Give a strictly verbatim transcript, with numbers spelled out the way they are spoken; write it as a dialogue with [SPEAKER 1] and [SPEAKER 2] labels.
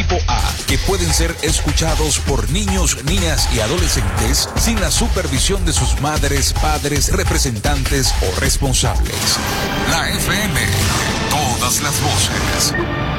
[SPEAKER 1] tipo A, que pueden ser escuchados por niños, niñas y adolescentes sin la supervisión de sus madres, padres, representantes o responsables. La F M, todas las voces.